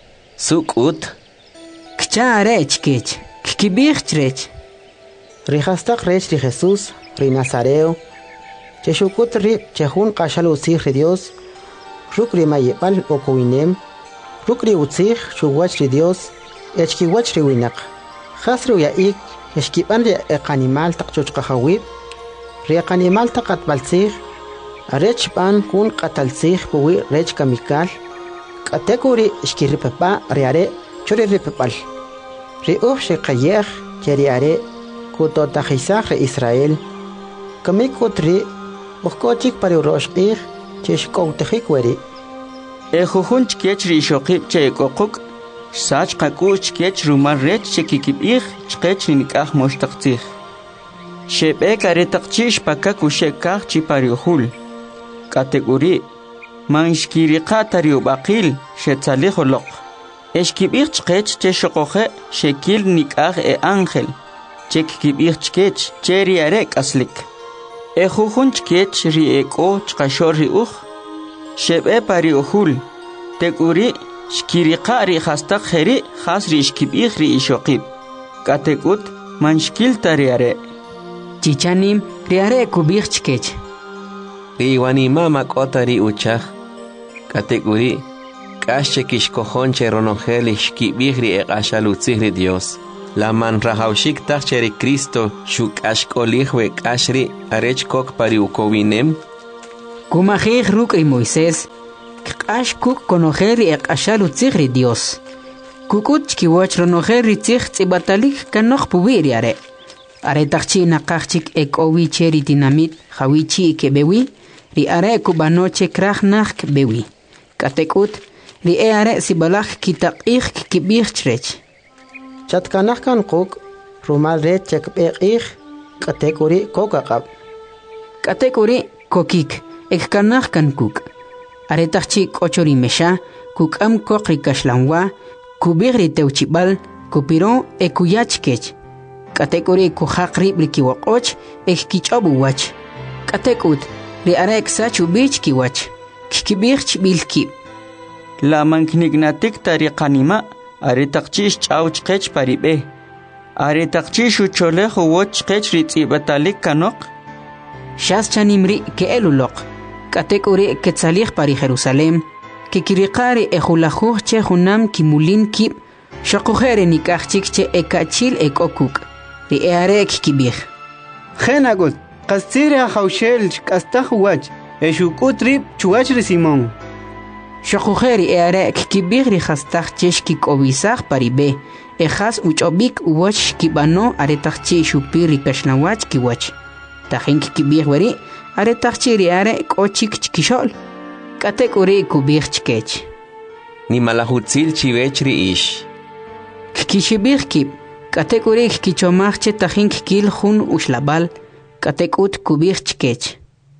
Sukut. Kcha rech kech, kibich trech. Rehastak rech ri Jesús, ri Nazareo. Cheshukut ri chehun kashal usih ri Dios. Ruk ri mayepal okowinem. Ruk ri utsih shuwach ri Dios. Echkiwach ri winak. Khasru yaik, eshkipan ri ekanimal tak chochkahawib. Ri ekanimal tak atbalsih. Arech pan kun qatalsih puwi rech kamikal. Katekuri shkiripapa riare chori ripapal. Riuh shikayeh cheriare kutotajisaj re Israel. Kamikutri ukochik pari uroshkih cheshkoutejik weri. Ejujun chkech ri shokib chekokuk. Sach qakuch chkech rumar rech chekikibih chkech nikah moshtaqtih. Shebek aretaqchish pakakushekah chipariuhul. Kategori manshkiriqa riubaqil shetzaliholoq. Eshkibich chkech cheshokoje shekil nikaj e ángel. Chekibich chkech cheri arek aslik. Ejujun chkech ri eko chkashor riuj. Shebe pariuhul. Teguri shkiriqa ri hastak jeri has ri shkibich ri ishokib. Kategut manshkil tariare. Chichanim riare kubich chkech. Riwanima makota ri uchaj. Kateguri, kache kishkojonche ronojel ishkibih ri eqashalutzih ri Dios. La man rahaushik tak cheri Cristo shuk ashkolihwe ashri arech kok pari ukowinem. Kumajej rukri Moisés, k'ash kuk konojeri ek ashalu tzigri Dios. Kukut chkiwach ronojeri tzig tzibatalik kanoj pubiri are. Are takchi nakachik ek owi cheri dinamit hawichi ke bewi, ri are kubanoche krach nach bewi. Katekut, ri e are sibalak kitak ich kibich chrech. Chatkanach kan kuk, rumal red chek ich, katekuri kokakab. Katekuri kokik, ek kanach kan kuk. Are takchi kochori mesha, kuk am kokri kashlanwa, kubigri teuchibal, kupiron e kuyachkech. Katekuri kuhakri brikiwakoch, ek kichobu wach. Katekut, ri are ek sachu bich kiwach, kikibich bilki. La manknignatik tariqanima, are takchish chauch kech paribe. Are takchish ucholech uwoch kech ritzibatalik kanok. Shas chanimri ke elulok. Katekuri ketzalich pari Jerusalem. Que kirikari ejulajuch che junam kimulin kib. Shokujere nikachik che ekachil ekokuk. Ri eare kikibich. Genagut, kastira haushel kastaj wach. Eshukutrip chuachri Simón. Shokujeri eare kikibich ri hastaj cheshki kobisaj paribe. Ejas uchobik uwach kibano aretachchi shupiri kashnawach kiwach. Tajin kikibich weri aretachchi ri are kochik chkishol. Katekuri kubich chkech. Ni malahutzil chivechri ish. Kikishibich kib. Katekuri kichomachche tajin kikil jun ushlabal. Katekut kubich chkech.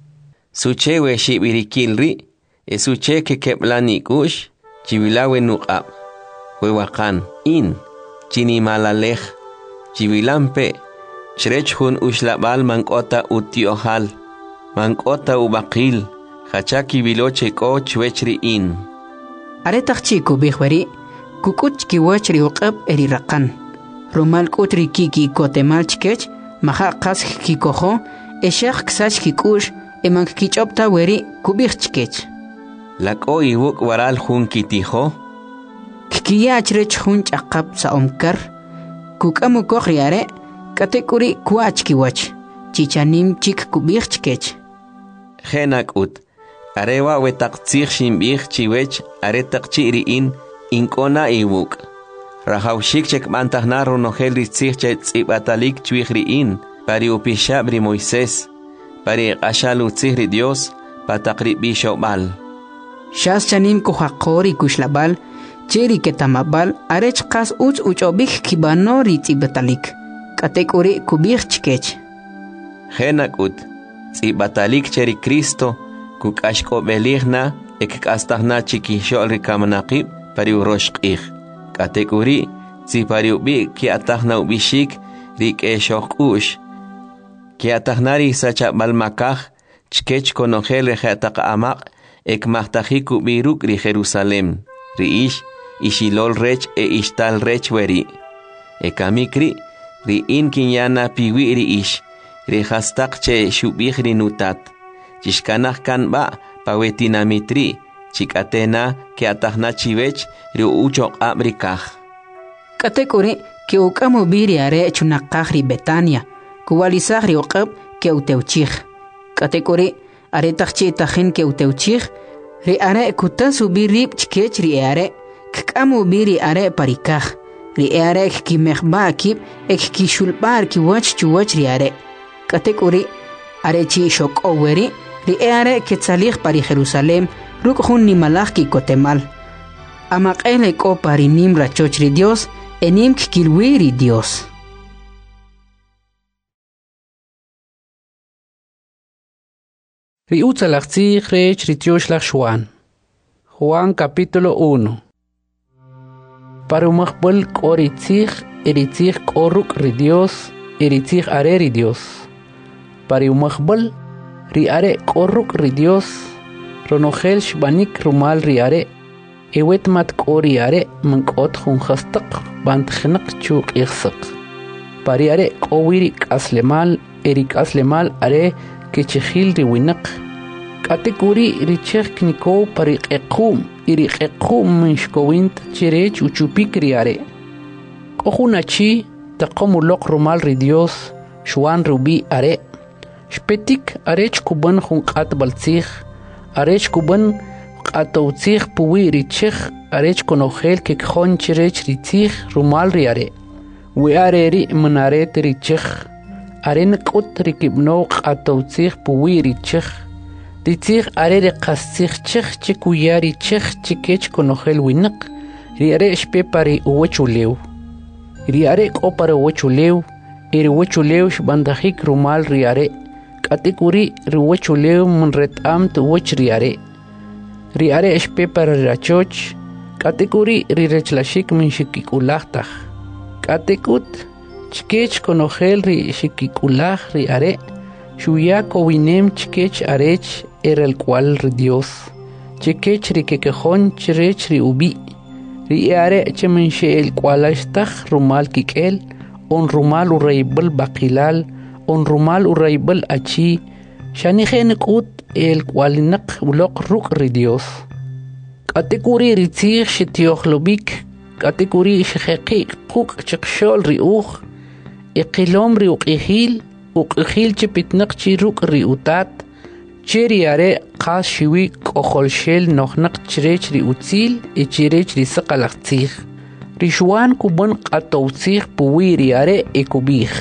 Suche we shibirikilri. Esuche que keplani kush. Chivilawe nuqab. Wewakan in. Chini malalej. Chivilampe. Shrech jun ushlabal mankota utiohal. Mankota ubakil. Hachaki biloche ko chwechri in. Aretakchi kubihweri. Kukut kiwachri uqab eri rakan. Romal kutri kiki kotemal chkech. Maha qas kikojo. Eshak ksach kikush. Emank kichopta weri kubih chkech. Lako iwuk waral jun kitijo. Kikiyach rech jun chaqab sa omkar. Kukamu kochriare. Katekuri kuach kiwach. Chichanim chik kubih chkech. Genak ut. Arewa wetak tzich shimbich chiwech aretak chiriin inkona iwuk. Rahaushik chek mantahna ronogel rizich chet zibatalik chwichriin. Pari upishabri Moisés. Pari ashalu tzihri Dios. Patakri bishobal. Shas chanim kuhakori kushlabal. Chiri ketamabal. Arech kas uch uchobik kibano rizibetalik. Katekuri kubich chkech. Genak ut. Zibatalik cheri Cristo. Kuk ashko beligna. Ek astahna chikishol rikamanaqib. Pari uroshqih. Katekuri. Zipari ubi ki atahna ubishik. Rik eshok ush. Ki atahnari sacha balmakaj. Chkech konogel rejatak amaq. Ek mahtajik ubiruk ri Jerusalem. Ri ish. Ishilol rech e ishtal rech weri. Ekamikri. Ri in kinyana piwi ri ish. Ri hastak che shubih ri nutat. Chishkanach kan ba pawetinamitri. Chikatena ke atahna chivech ri uchok abrikaj. Katekuri ke ukamu biri are chunakaj ri Betania. Kuwalisaj ri uqab ke uteuchij. Katekuri are takchi tajin ke uteuchij. Ri are kutasu birib chkech ri are. Kkamu biri are parikaj. Ri are kimejba akib ek kishulbar kiwach chuwach ri are. Katekuri are chi shok oweri. Ri are ketzalij pari Jerusalem. Ruk jun nimalaj ki kotemal. Amaqele ko pari nim rachoch ri Dios. Enim kikilwiri Dios. Riutzalach tzich rech ritioshlag Juan. Juan capítulo uno. Parumachbol koritzich eritzich koruk ri Dios eritzich are ri Dios. Parumachbol ri are koruk ri Dios. Ronogel shbanik rumal ri are. Ewet mat kori are mankot jun khastaq bantkhnak chuk ikhsaq. Pari are kowiri kaslemal erik aslemal are Kechehil ri winak. Katekuri richech kniko pari qequm iri qequm minshkowint chirech uchupik ri are. Kohunachi taqomu loq rumal ri Dios Juan rubi are Shpetik arech kuban junqat baltzig arech kuban qatowtzig puwi richig arech konogel ke khon chirech ritzig rumal ri are we are ri manaret richig aren qut rikibno qatowtzig puwi richig ritzig are ri qastzig chig chikuyari chig chikech konogel winq ri are shpe pari uwachulew ri are qopara uwachulew iri uwachulew shbandajik rumal ri are Katikuri riwachulew mun retam tu wach riare. Riare espe para rachoch. Katikuri rirechlashik min shikikulatach. Katikut chkech konogel ri shikikulah riare. Shuya kowinem chkech arech era el cual ri Dios. Chkech ri kekejon chirech ri ubi. Riare chemenche el cualashtach rumal kikel. On rumal ureibel bakilal. On rumal uraibel achi shanigen kut el kwalinak ulok ruk ri Dios kategori ritzig shitioglobik kategori shgeqi quk chqshol ri ug iqilom ri uqihil uqihil chipitnak chi ruk ri utat chiri are qas shiwi qoholshel nohnaq chirech ri utzil ichirech ri saqalaqtzig rishwan kubon qatowtzig puwiri are ekubig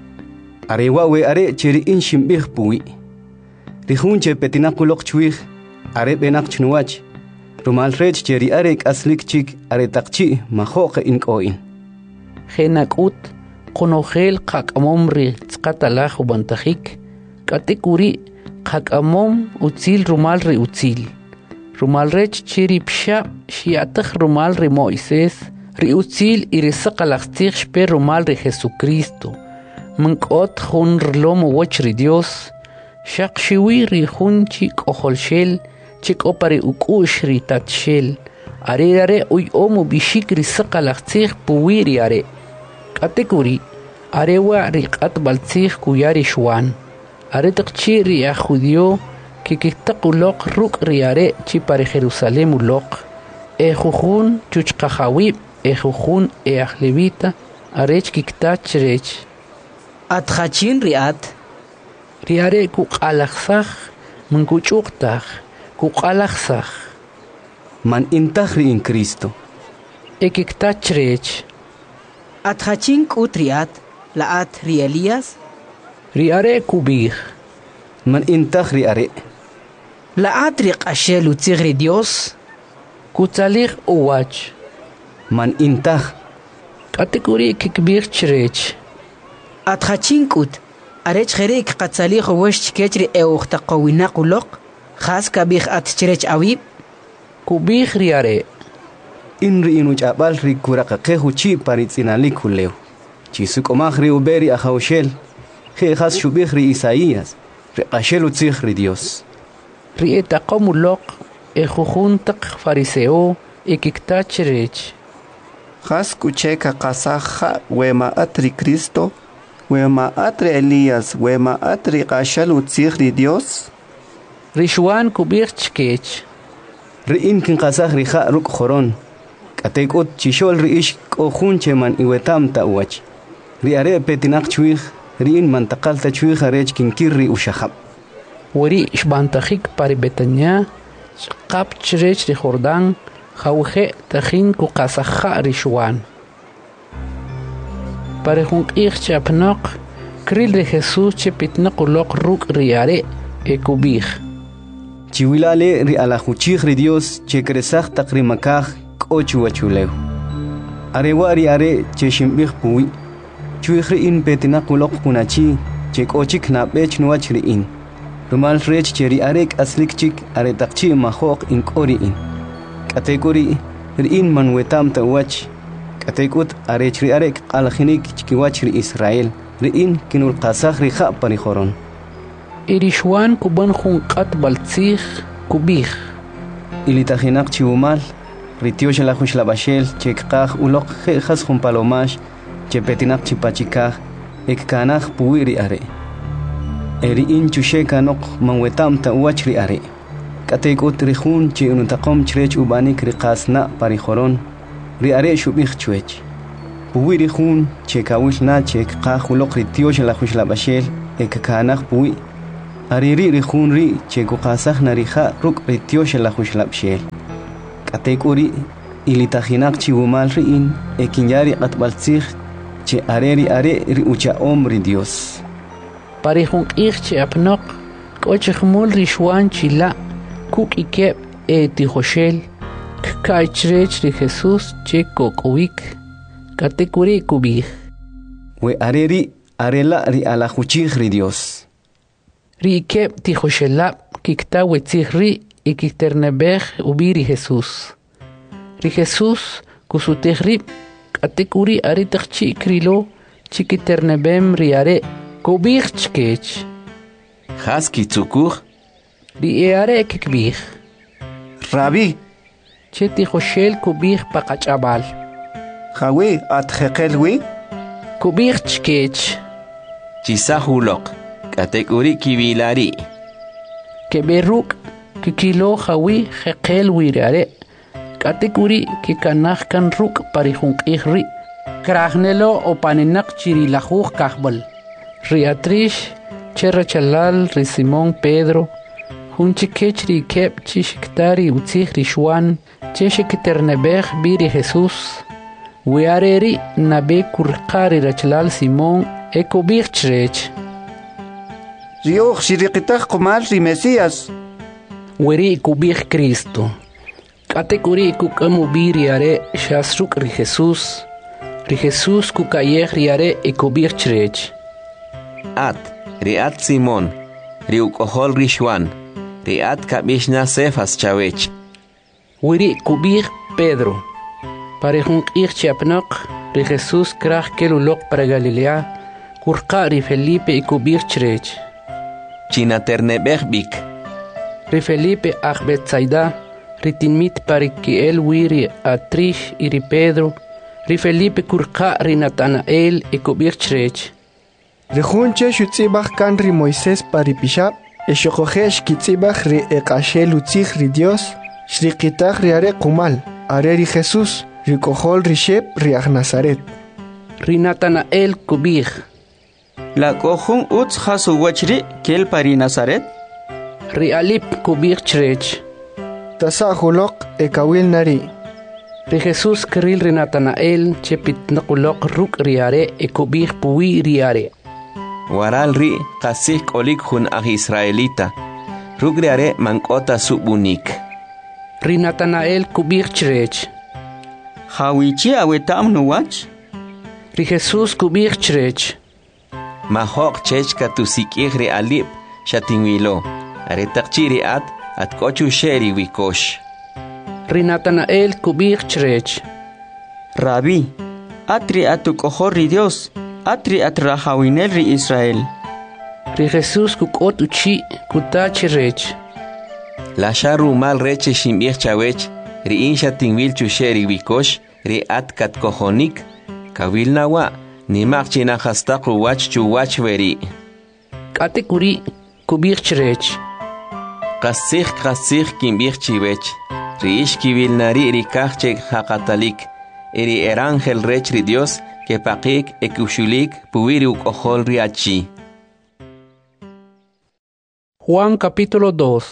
Arewa we are chiri in shimbih puwi. Rihunche petinakulok chwih, are benak chnuach. Rumal rech cheri arek aslik chik are takchi mahoke in koin. Genakut, konogel kakamom ri tskatalach ubantahik. Katekuri kakamom utzil rumal ri utzil. Rumal rech chiri psha shiatach rumal ri Moises. Ri utzil irisakalachtig shpe rumal ri Jesucristo. Mankot hun rlom wach ri Dios shaq shiwi ri hun chik oholshel chik opari ukush ri tatshel are are uy omu bishik ri saqalaqtzig puwiri are kategori are wa ri qatbaltzig kuyari shwan are taqchi ri a judio que kitaqulok ruk ri are chi pare Jerusalem ulok e jujun chuchqahawib e jujun e ahlevita arech kiktach rech Atjachin riat. Riare kuqalaxaj munkuchuktaj kuqalaxaj. Man intach ri in Cristo. Ekiktachrech. Atjachin kutriat laat ri Elías. Riare kubig. Man intach ri are. Laat ri qashel utzigri Dios. Kutzalig uwach. Man intach. Kategori kikbig chrech. Atjachin kut arech kherek qatzalig wash chkechri eukhta qawina qulok khas kabig atchrech awib kubig riare in ri inu chabal ri kuraqa qehu chi paritzinalik huleu chi sukomag ri uberi ahawshel he khas shubig ri Isaías ri qashel utzig ri Dios ri etaqomulok e jujuntaq fariseo ekiktachrech khas kucheka qasaja wema atri Cristo Wema atre Elías, wema atre qashal utzig ri Dios. Rishwan kubig chkech. Ri in kin qasaj ri kha ruk khoron. Katekut chishol ri ish kohunche man iwetam ta wach. Ri are petinak chwig, ri in mantaqal ta chwig arech kin kirri ushahab. Wari shbantajik pari Betania, qap chrech ri Jordan, khawje tajin ku qasaja rishwan. Para jun ich chapnaq kril de Jesús chepitnaq ulok ruk riare e kubig chiwilale ri ala huchig ri Dios che kresaj taqrimakaj qochu wachulew arewa ri are che shimbig puwi chuig ri in petnaq ulok kunachi che qochik na bech nuach ri in rumal rech che ri arek aslik chik are taqchi mahoq in qori in kategori ri in man wetam ta wach Katekut arech ri arek alkhinik chkiwach ri Israel ri in kinul qasaj ri kha pani khoron irishwan kuban khun qat baltzig kubig ilitahinaq chiumal ri tiosh la khush la bashel chekqaj ulok khas khun palomash chepetinaq chipachikaj ekkanaj puwiri are eri in chusheka noq manwetam ta wach ri are Katekut ri khun chi unutaqom chrech ubanik ri qasna pari khoron ri are shubig chwech puwi ri jun che kawil na che ka julok ri tio la khushla bashel e ka kanaq puwi ari ri ri jun ri che ku qasaj na ri kha ruk ri tio la khushla bashel kate kuri ilitajinak chi wumal ri in e kinyari qatbaltzig che are ri are ri ucha omri Dios pari jun qig che apnoq koche khmul ri shwan chila kuk ikep e ti joshel kaichrech ri Jesus che kokowik katekuri kubij we areri arela ri ala khuchig ri Dios ri ikep ti joshela kikta wetzig ri ikiternebej ubiri Jesus ri Jesus kusutegri katekuri ari tachchi krilo chikiternebem ri are kubij chkech Haski tzukur ri are kikbij Rabi cheti joshel kubij paqachabal Jawi atjekelwi kubij chkech chisahulok katekuri kibilari keberuk kikilo jawi jekel wirare katekuri kikanaj kan ruk parijunqijri krahnelo o paninak chirilajuj kahbal riatrish cherachalal ri Simón Pedro hunchikech ri kep chishiktari utzig ri shwan cheshikiternebej biri Jesus wiareri nabe kurqari rachalal Simón ekobij chrech Rioch shiriqitaj qumal ri Mesías weri kubij Cristo katekuri kukamu biri are shasruk ri Jesus ri Jesus kukayej ri are ekobij chrech at riat Simón riukohol ri shwan riat kabishna Cefas chawech weri kubij Pedro parejun qig chapnoq ri Jesus kraj kelulok para Galilea kurqa ri Felipe ekobij chrech chinaternebej bik ri Felipe aj Betsaida ri tinmit parikiel wiri atrish iri Pedro ri Felipe kurqa ri Natanael ekobij chrech ri junche shutzibaj kan ri Moisés paripishab e shokojesh kitzibaj ri eqashel utzig ri Dios shriqitaj ri are qumal are ri Jesus ri kohol ri shep ri aj Nazaret ri Natanael kubij la kohun utz hasu wachri kel pari Nazaret ri Alip kubij chrech tasa hulok e kawil nari ri Jesus kril ri Natanael chepit nakulok ruk ri are e kubij puwi ri are waral ri qasih kolik hun aj Israelita ruk ri are mankota subunik ri Natanael kubij chrech hawichi awetam nuwach ri Jesus kubij chrech mahok chech katusik ri Alip shatinwilo are taqchiri at at kochu sheri wikosh ri Natanael kubij chrech Rabi atri atukohor ri Dios atri atrahawinel ri Israel ri Jesus kukot uchi kutach rech la sharu mal reche shimbich chawech ri insha tinwil chu sheri wikosh ri at kat kohonik kawil nawa ni machina hastaqu wach chu wach veri katekuri kubij chrech qasih qasih kimbich chiwech ri ish kiwil nari ri kachche haqatalik eri erangel rech ri Dios que paqik ekushulik puwiri ukohol ri achi Juan capítulo dos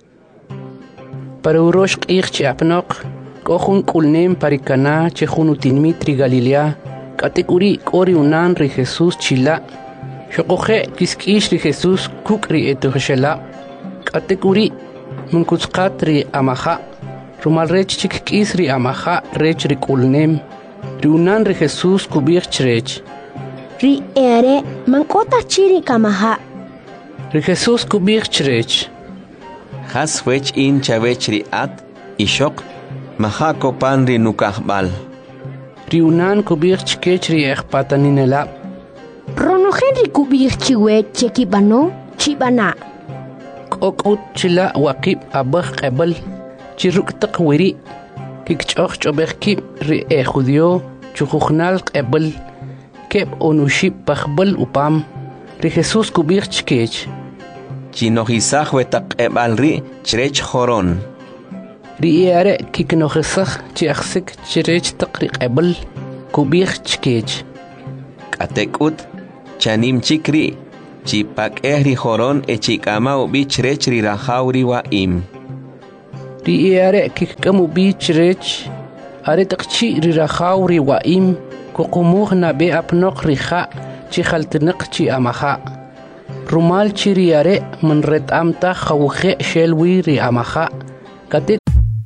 para urosh qig chapnoq kohun kulnem parikana chehun utinmitri Galilea katekuri kori unan ri Jesus chila shokoje kiskish ri Jesus kukri etushela katekuri munkutsqat ri amaha rumal rech chikkis ri amaha rech ri kulnem ri unan ri Jesus kubij chrech ri ere mankota chiri kamaha ri Jesus kubij chrech has wech in chavech ri at ishok maha kopan ri nukahbal ri unan kubij chkech ri ekpataninela rono henry kubij chiwe chekibano chibana kokut chila waqib abakh qabal chiruk taqwiri kikchoch chobekki ri e judio chukhnal qabal keb onushib pakhbal upam ri Jesus kubij chkech chinohisaj wetaqebal ri chrech joron ri ere kiknohisaj chiaxsik chrech taqri qabal kubih chkech. Katekut chanim chikri chipak ehri horon e chikama ubi chrech ri rahauri wa im. Ri are kikamu bi chrech are takchi ri rahauri wa im kukumuh na be apnok riha chi khaltnaq chi amaha. Rumal chi ri are man ret amta khawkhe shelwi ri amaha. Katet.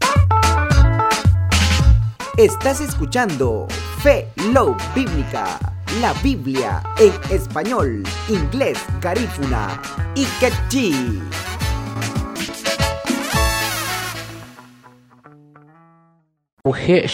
Estás escuchando Fe Love Bíblica, la Biblia en español, inglés, garífuna y quechí.